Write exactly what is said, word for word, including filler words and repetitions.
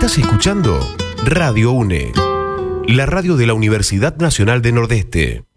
Estás escuchando Radio UNE, la radio de la Universidad Nacional de Nordeste.